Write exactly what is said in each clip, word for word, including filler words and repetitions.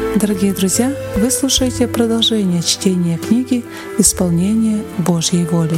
Дорогие друзья, вы слушаете продолжение чтения книги «Исполнение Божьей воли».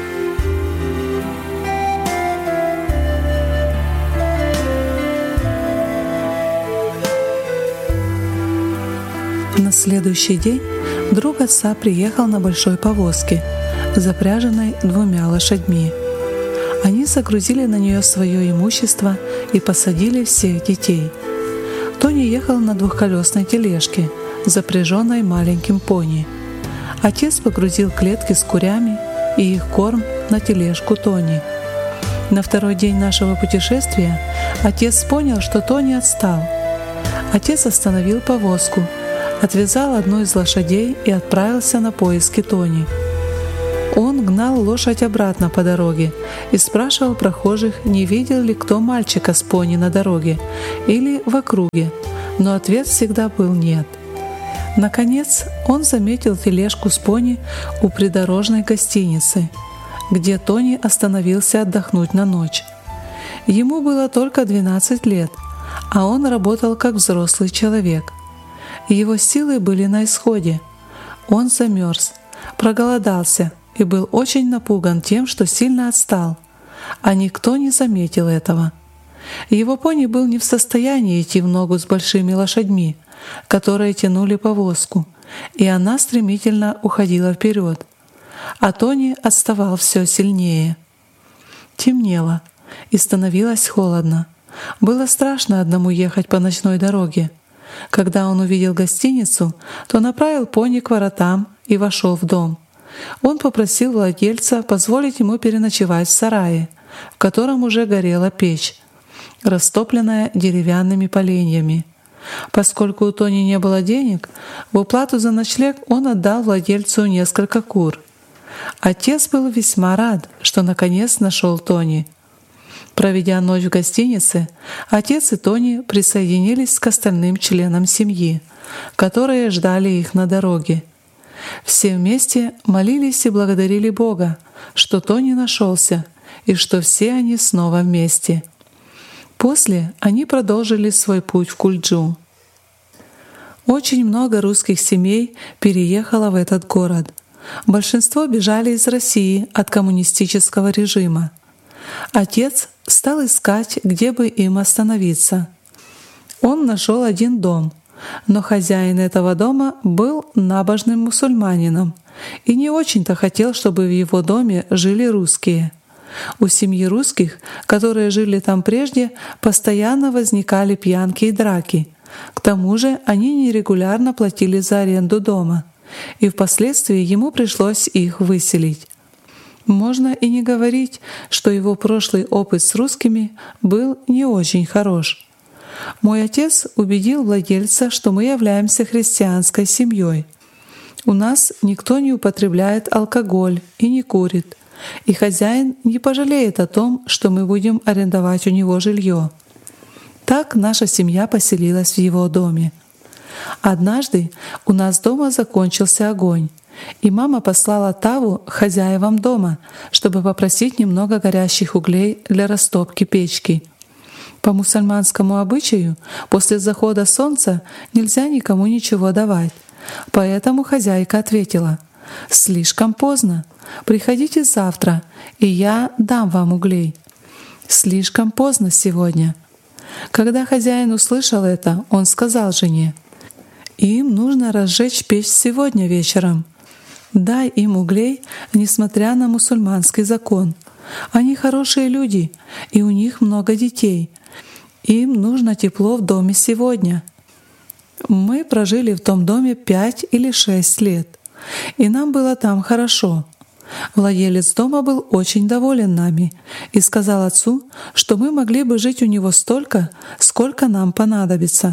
На следующий день друг отца приехал на большой повозке, запряженной двумя лошадьми. Они загрузили на нее свое имущество и посадили всех детей. Тони ехал на двухколесной тележке, запряженной маленьким пони. Отец погрузил клетки с курями и их корм на тележку Тони. На второй день нашего путешествия отец понял, что Тони отстал. Отец остановил повозку, отвязал одну из лошадей и отправился на поиски Тони. Он гнал лошадь обратно по дороге и спрашивал прохожих, не видел ли кто мальчика с пони на дороге или в округе, но ответ всегда был «нет». Наконец, он заметил тележку с пони у придорожной гостиницы, где Тони остановился отдохнуть на ночь. Ему было только двенадцать лет, а он работал как взрослый человек. Его силы были на исходе. Он замерз, проголодался и был очень напуган тем, что сильно отстал, а никто не заметил этого. Его пони был не в состоянии идти в ногу с большими лошадьми, которые тянули повозку, и она стремительно уходила вперед, а Тони отставал все сильнее. Темнело, и становилось холодно. Было страшно одному ехать по ночной дороге. Когда он увидел гостиницу, то направил пони к воротам и вошел в дом. Он попросил владельца позволить ему переночевать в сарае, в котором уже горела печь, растопленная деревянными поленьями. Поскольку у Тони не было денег, в уплату за ночлег он отдал владельцу несколько кур. Отец был весьма рад, что наконец нашел Тони. Проведя ночь в гостинице, отец и Тони присоединились к остальным членам семьи, которые ждали их на дороге. Все вместе молились и благодарили Бога, что Тони нашелся и что все они снова вместе. После они продолжили свой путь в Кульджу. Очень много русских семей переехало в этот город. Большинство бежали из России от коммунистического режима. Отец стал искать, где бы им остановиться. Он нашел один дом, но хозяин этого дома был набожным мусульманином и не очень-то хотел, чтобы в его доме жили русские. У семьи русских, которые жили там прежде, постоянно возникали пьянки и драки. К тому же они нерегулярно платили за аренду дома, и впоследствии ему пришлось их выселить. Можно и не говорить, что его прошлый опыт с русскими был не очень хорош. Мой отец убедил владельца, что мы являемся христианской семьей. У нас никто не употребляет алкоголь и не курит, и хозяин не пожалеет о том, что мы будем арендовать у него жилье. Так наша семья поселилась в его доме. Однажды у нас дома закончился огонь, и мама послала Таву хозяевам дома, чтобы попросить немного горящих углей для растопки печки. По мусульманскому обычаю, после захода солнца нельзя никому ничего давать, поэтому хозяйка ответила: «Слишком поздно, приходите завтра, и я дам вам углей». Слишком поздно сегодня. Когда хозяин услышал это, он сказал жене: «Им нужно разжечь печь сегодня вечером. Дай им углей, несмотря на мусульманский закон. Они хорошие люди, и у них много детей. Им нужно тепло в доме сегодня». Мы прожили в том доме пять или шесть лет, и нам было там хорошо. Владелец дома был очень доволен нами и сказал отцу, что мы могли бы жить у него столько, сколько нам понадобится.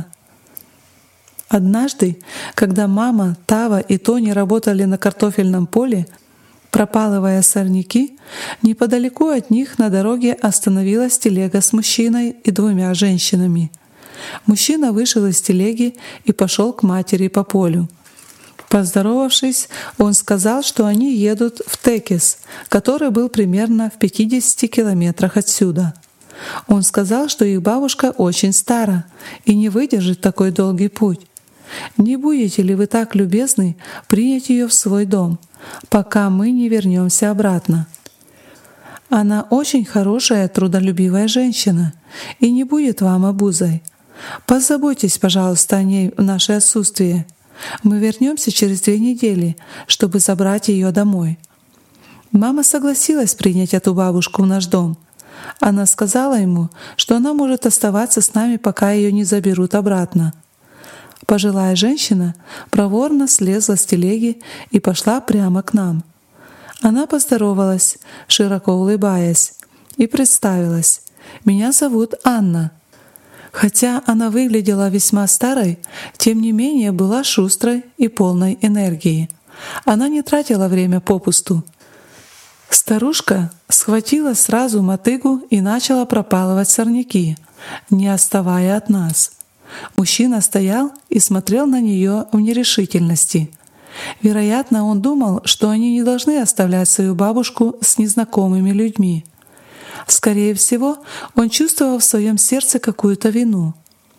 Однажды, когда мама, Тава и Тони работали на картофельном поле, пропалывая сорняки, неподалеку от них на дороге остановилась телега с мужчиной и двумя женщинами. Мужчина вышел из телеги и пошел к матери по полю. Поздоровавшись, он сказал, что они едут в Текес, который был примерно в пятидесяти километрах отсюда. Он сказал, что их бабушка очень стара и не выдержит такой долгий путь. не будете ли вы так любезны принять ее в свой дом, пока мы не вернемся обратно? Она очень хорошая, трудолюбивая женщина и не будет вам обузой. Позаботьтесь, пожалуйста, о ней в наше отсутствие. Мы вернемся через две недели, чтобы забрать ее домой». Мама согласилась принять эту бабушку в наш дом. Она сказала ему, что она может оставаться с нами, пока ее не заберут обратно. Пожилая женщина проворно слезла с телеги и пошла прямо к нам. Она поздоровалась, широко улыбаясь, и представилась: «Меня зовут Анна». Хотя она выглядела весьма старой, тем не менее была шустрой и полной энергии. Она не тратила время попусту. Старушка схватила сразу мотыгу и начала пропалывать сорняки, не отставая от нас. Мужчина стоял и смотрел на нее в нерешительности. Вероятно, он думал, что они не должны оставлять свою бабушку с незнакомыми людьми. Скорее всего, он чувствовал в своем сердце какую-то вину.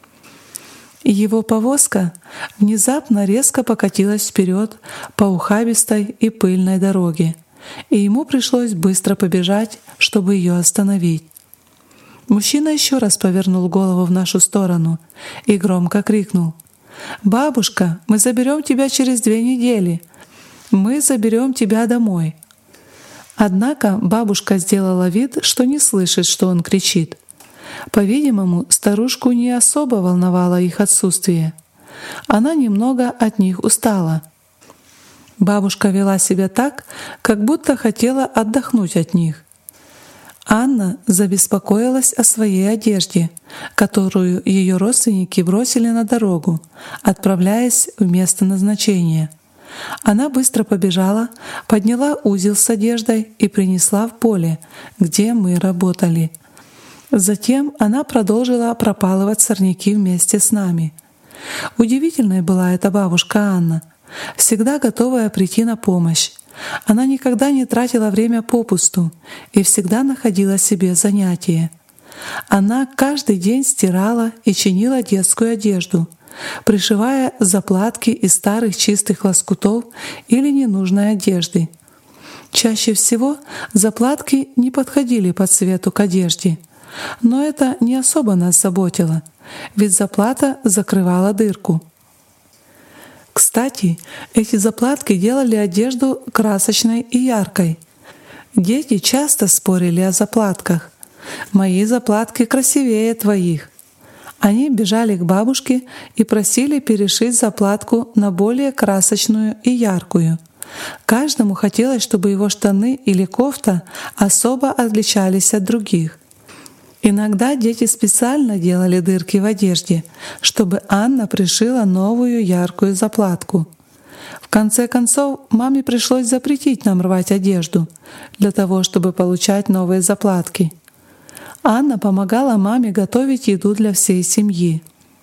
Его повозка внезапно резко покатилась вперед по ухабистой и пыльной дороге, и ему пришлось быстро побежать, чтобы ее остановить. Мужчина еще раз повернул голову в нашу сторону и громко крикнул: «Бабушка, мы заберем тебя через две недели. Мы заберем тебя домой». Однако бабушка сделала вид, что не слышит, что он кричит. По-видимому, старушку не особо волновало их отсутствие. Она немного от них устала. Бабушка вела себя так, как будто хотела отдохнуть от них. Анна забеспокоилась о своей одежде, которую ее родственники бросили на дорогу, отправляясь в место назначения. Она быстро побежала, подняла узел с одеждой и принесла в поле, где мы работали. Затем она продолжила пропалывать сорняки вместе с нами. Удивительной была эта бабушка Анна, всегда готовая прийти на помощь. Она никогда не тратила время попусту и всегда находила себе занятие. Она каждый день стирала и чинила детскую одежду, пришивая заплатки из старых чистых лоскутов или ненужной одежды. Чаще всего заплатки не подходили по цвету к одежде, но это не особо нас заботило, ведь заплата закрывала дырку. Кстати, эти заплатки делали одежду красочной и яркой. Дети часто спорили о заплатках. «Мои заплатки красивее твоих». Они бежали к бабушке и просили перешить заплатку на более красочную и яркую. Каждому хотелось, чтобы его штаны или кофта особо отличались от других. Иногда дети специально делали дырки в одежде, чтобы Анна пришила новую яркую заплатку. В конце концов, маме пришлось запретить нам рвать одежду для того, чтобы получать новые заплатки. Анна помогала маме готовить еду для всей семьи.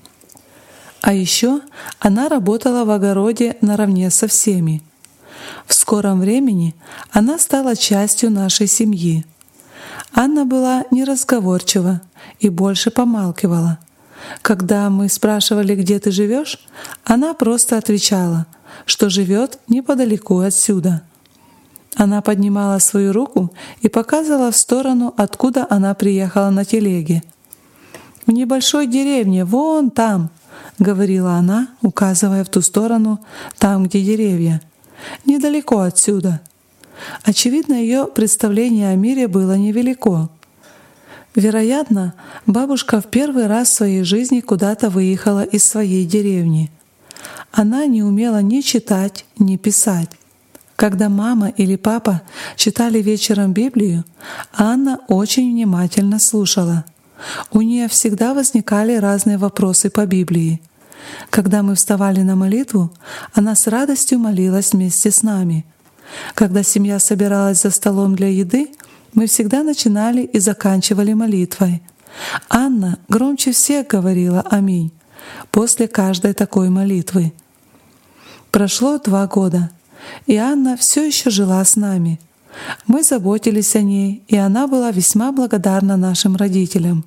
А еще она работала в огороде наравне со всеми. В скором времени она стала частью нашей семьи. Анна была неразговорчива и больше помалкивала. Когда мы спрашивали, где ты живешь, она просто отвечала, что живет неподалеку отсюда. Она поднимала свою руку и показывала в сторону, откуда она приехала на телеге. «В небольшой деревне, вон там», — говорила она, указывая в ту сторону, там, где деревья, «недалеко отсюда». Очевидно, ее представление о мире было невелико. Вероятно, бабушка в первый раз в своей жизни куда-то выехала из своей деревни. Она не умела ни читать, ни писать. Когда мама или папа читали вечером Библию, Анна очень внимательно слушала. У нее всегда возникали разные вопросы по Библии. Когда мы вставали на молитву, она с радостью молилась вместе с нами. Когда семья собиралась за столом для еды, мы всегда начинали и заканчивали молитвой. Анна громче всех говорила «Аминь» после каждой такой молитвы. Прошло два года, и Анна все еще жила с нами. Мы заботились о ней, и она была весьма благодарна нашим родителям.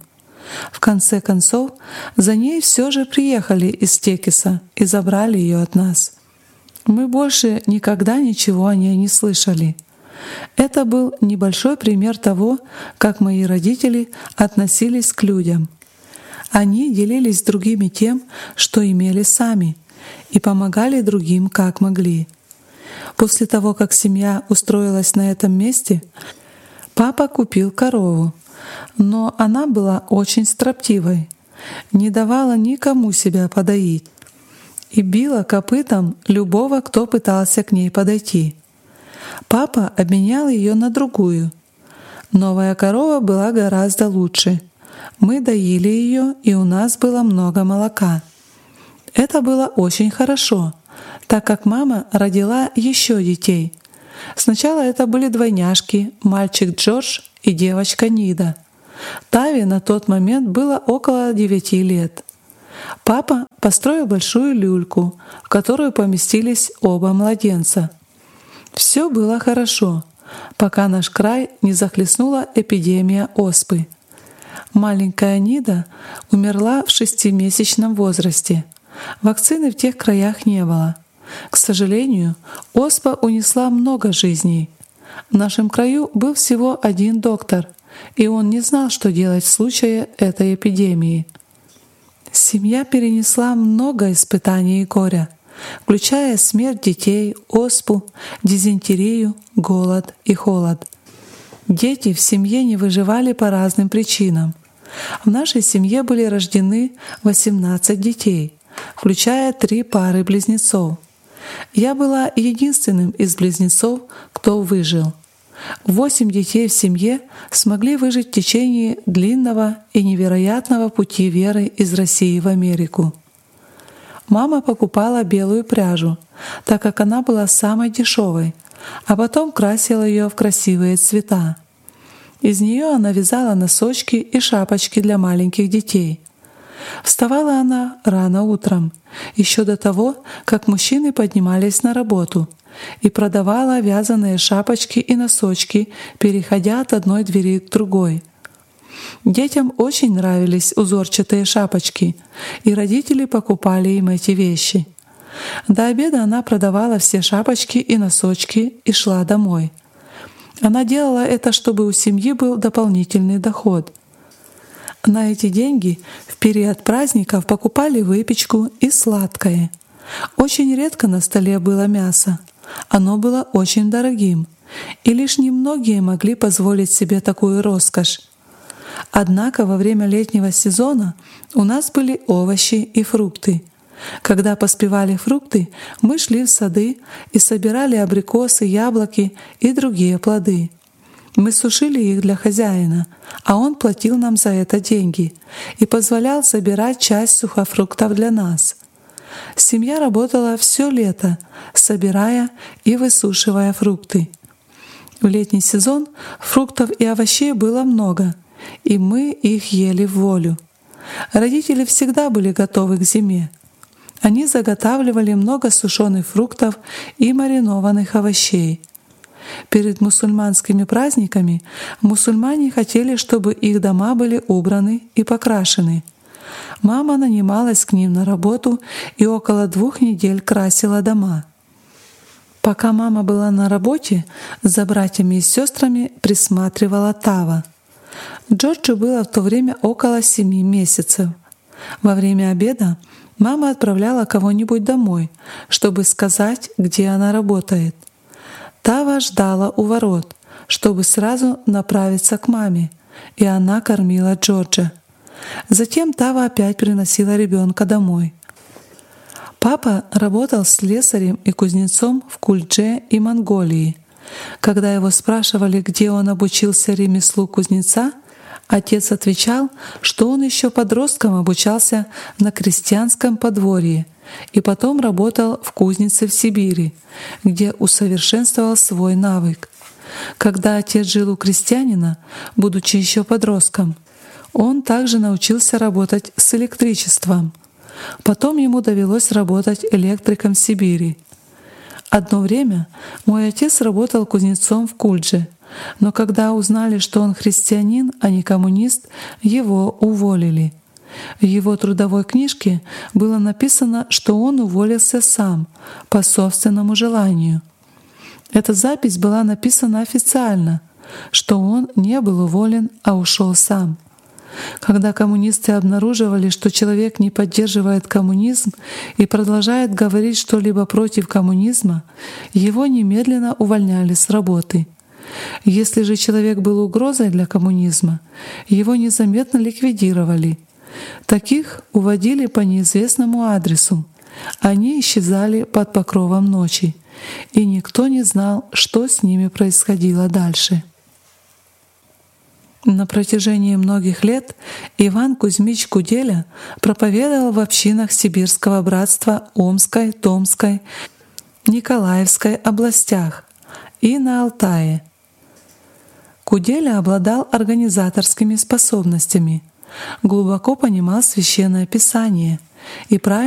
В конце концов, за ней все же приехали из Текиса и забрали ее от нас. Мы больше никогда ничего о ней не слышали. Это был небольшой пример того, как мои родители относились к людям. Они делились с другими тем, что имели сами, и помогали другим, как могли. После того, как семья устроилась на этом месте, папа купил корову, но она была очень строптивой, не давала никому себя подоить и била копытом любого, кто пытался к ней подойти. Папа обменял ее на другую. Новая корова была гораздо лучше. Мы доили ее, и у нас было много молока. Это было очень хорошо, так как мама родила еще детей. Сначала это были двойняшки, мальчик Джордж и девочка Нида. Таве на тот момент было около девяти лет. Папа построил большую люльку, в которую поместились оба младенца. Все было хорошо, пока наш край не захлестнула эпидемия оспы. Маленькая Нида умерла в шестимесячном возрасте. Вакцины в тех краях не было. К сожалению, оспа унесла много жизней. В нашем краю был всего один доктор, и он не знал, что делать в случае этой эпидемии. Семья перенесла много испытаний и горя, включая смерть детей, оспу, дизентерию, голод и холод. Дети в семье не выживали по разным причинам. В нашей семье были рождены восемнадцать детей, включая три пары близнецов. Я была единственным из близнецов, кто выжил. Восемь детей в семье смогли выжить в течение длинного и невероятного пути веры из России в Америку. Мама покупала белую пряжу, так как она была самой дешевой, а потом красила ее в красивые цвета. Из нее она вязала носочки и шапочки для маленьких детей. Вставала она рано утром, еще до того, как мужчины поднимались на работу, и продавала вязаные шапочки и носочки, переходя от одной двери к другой. Детям очень нравились узорчатые шапочки, и родители покупали им эти вещи. До обеда она продавала все шапочки и носочки и шла домой. Она делала это, чтобы у семьи был дополнительный доход. На эти деньги в период праздников покупали выпечку и сладкое. Очень редко на столе было мясо. Оно было очень дорогим, и лишь немногие могли позволить себе такую роскошь. Однако во время летнего сезона у нас были овощи и фрукты. Когда поспевали фрукты, мы шли в сады и собирали абрикосы, яблоки и другие плоды. Мы сушили их для хозяина, а он платил нам за это деньги и позволял собирать часть сухофруктов для нас. Семья работала все лето, собирая и высушивая фрукты. В летний сезон фруктов и овощей было много, и мы их ели в волю. Родители всегда были готовы к зиме. Они заготавливали много сушеных фруктов и маринованных овощей. Перед мусульманскими праздниками мусульмане хотели, чтобы их дома были убраны и покрашены. Мама нанималась к ним на работу и около двух недель красила дома. Пока мама была на работе, за братьями и сестрами присматривала Тава. Джорджу было в то время около семи месяцев. Во время обеда мама отправляла кого-нибудь домой, чтобы сказать, где она работает. Тава ждала у ворот, чтобы сразу направиться к маме, и она кормила Джорджа. Затем Тава опять приносила ребенка домой. Папа работал слесарем и кузнецом в Кульдже и Монголии. Когда его спрашивали, где он обучился ремеслу кузнеца, отец отвечал, что он еще подростком обучался на крестьянском подворье и потом работал в кузнице в Сибири, где усовершенствовал свой навык. Когда отец жил у крестьянина, будучи еще подростком, он также научился работать с электричеством. Потом ему довелось работать электриком в Сибири. Одно время мой отец работал кузнецом в Кульдже, Но когда узнали, что он христианин, а не коммунист, его уволили. В его трудовой книжке было написано, что он уволился сам, по собственному желанию. Эта запись была написана официально, что он не был уволен, а ушел сам. Когда коммунисты обнаруживали, что человек не поддерживает коммунизм и продолжает говорить что-либо против коммунизма, его немедленно увольняли с работы. Если же человек был угрозой для коммунизма, его незаметно ликвидировали. Таких уводили по неизвестному адресу. Они исчезали под покровом ночи, и никто не знал, что с ними происходило дальше. На протяжении многих лет Иван Кузьмич Куделя проповедовал в общинах Сибирского братства Омской, Томской, Николаевской областях и на Алтае. Куделя обладал организаторскими способностями, глубоко понимал Священное Писание и правильно